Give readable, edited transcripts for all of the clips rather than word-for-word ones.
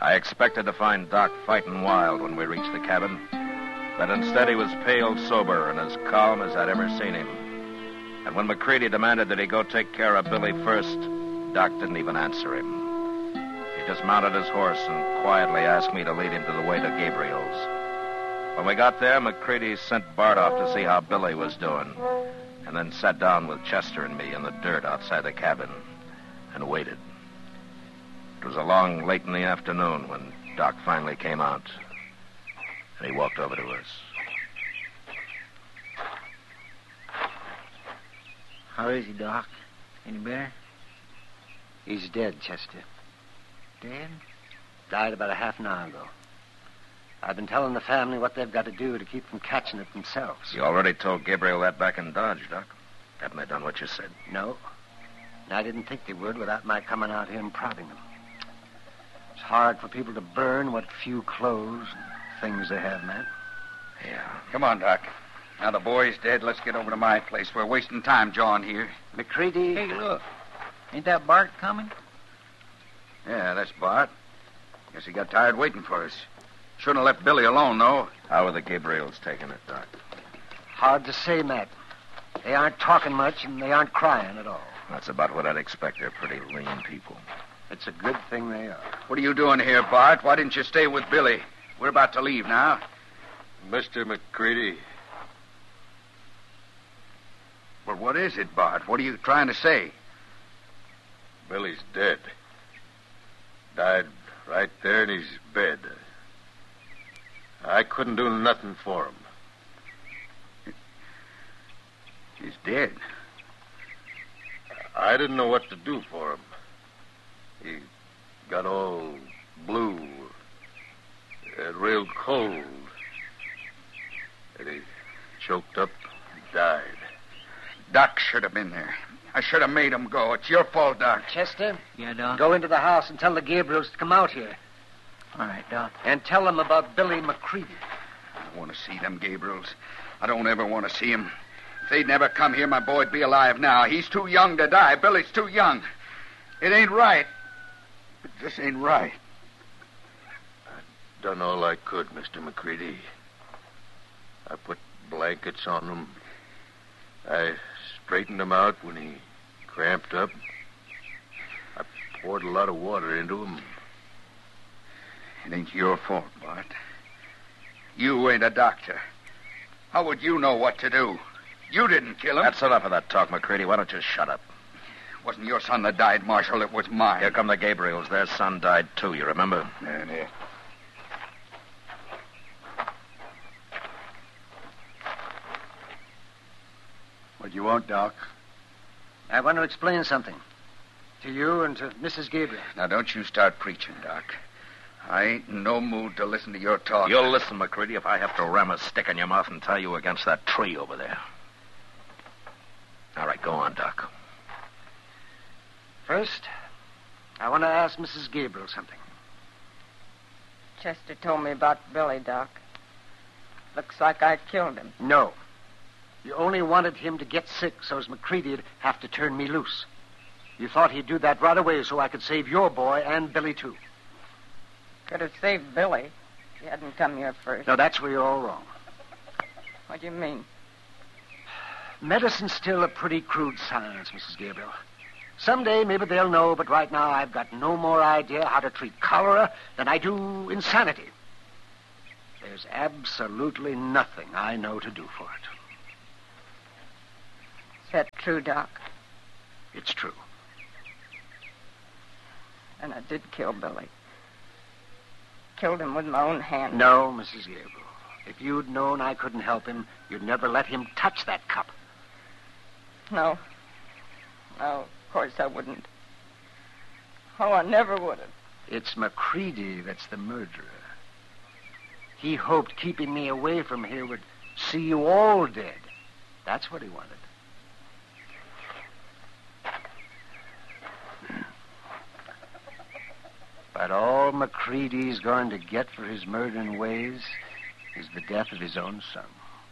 I expected to find Doc fighting wild when we reached the cabin, but instead he was pale, sober, and as calm as I'd ever seen him. And when McCready demanded that he go take care of Billy first, Doc didn't even answer him. He just mounted his horse and quietly asked me to lead him to the way to Gabriel's. When we got there, McCready sent Bart off to see how Billy was doing, and then sat down with Chester and me in the dirt outside the cabin and waited. It was along late in the afternoon when Doc finally came out, and he walked over to us. How is he, Doc? Any better? He's dead, Chester. Dead? Died about a half an hour ago. I've been telling the family what they've got to do to keep from catching it themselves. You already told Gabriel that back in Dodge, Doc. Haven't they done what you said? No. And I didn't think they would without my coming out here and prodding them. It's hard for people to burn what few clothes and things they have, man. Yeah. Come on, Doc. Now the boy's dead. Let's get over to my place. We're wasting time, John, here. McCready... Hey, look. Ain't that Bart coming? Yeah, that's Bart. Guess he got tired waiting for us. Shouldn't have left Billy alone, though. How are the Gabriels taking it, Doc? Hard to say, Matt. They aren't talking much, and they aren't crying at all. That's about what I'd expect. They're pretty lean people. It's a good thing they are. What are you doing here, Bart? Why didn't you stay with Billy? We're about to leave now. Mr. McCready. Well, what is it, Bart? What are you trying to say? Billy's dead. Died right there in his bed. I couldn't do nothing for him. He's dead. I didn't know what to do for him. He got all blue, real cold, and he choked up and died. Doc should have been there. I should have made him go. It's your fault, Doc. Chester? Yeah, Doc? Go into the house and tell the Gabriels to come out here. All right, Doc. And tell them about Billy McCready. I don't want to see them Gabriels. I don't ever want to see him. If they'd never come here, my boy'd be alive now. He's too young to die. Billy's too young. It ain't right. It just ain't right. I done all I could, Mr. McCready. I put blankets on him. I straightened him out when he cramped up. I poured a lot of water into him. It ain't your fault, Bart. You ain't a doctor. How would you know what to do? You didn't kill him. That's enough of that talk, McCready. Why don't you shut up? It wasn't your son that died, Marshal. It was mine. Here come the Gabriels. Their son died, too, you remember? Yeah. What do you want, Doc? I want to explain something. To you and to Mrs. Gabriel. Now, don't you start preaching, Doc. I ain't in no mood to listen to your talk. You'll listen, McCready, if I have to ram a stick in your mouth and tie you against that tree over there. All right, go on, Doc. First, I want to ask Mrs. Gabriel something. Chester told me about Billy, Doc. Looks like I killed him. No. You only wanted him to get sick so as McCready'd have to turn me loose. You thought he'd do that right away so I could save your boy and Billy, too. Could have saved Billy if he hadn't come here first. Now, that's where you're all wrong. What do you mean? Medicine's still a pretty crude science, Mrs. Gabriel. Someday, maybe they'll know, but right now I've got no more idea how to treat cholera than I do insanity. There's absolutely nothing I know to do for it. Is that true, Doc? It's true. And I did kill Billy. Killed him with my own hand. No, Mrs. Gabriel. If you'd known I couldn't help him, you'd never let him touch that cup. No. No, of course I wouldn't. Oh, I never would have. It's McCready that's the murderer. He hoped keeping me away from here would see you all dead. That's what he wanted. But all McCready's going to get for his murdering ways is the death of his own son.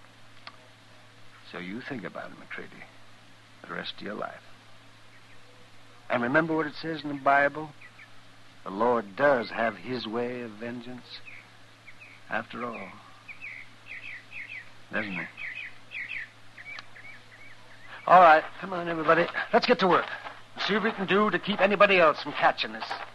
So you think about it, McCready, the rest of your life. And remember what it says in the Bible? The Lord does have his way of vengeance, after all. Doesn't he? All right, come on, everybody. Let's get to work. See what we can do to keep anybody else from catching us.